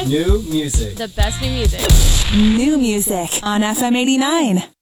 New music. The best new music. New music on FM 89.